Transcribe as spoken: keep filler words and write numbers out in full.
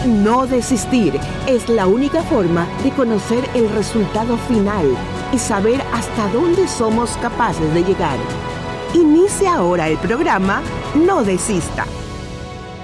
no desistir es la única forma de conocer el resultado final y saber hasta dónde somos capaces de llegar. Inicia ahora el programa No Desista.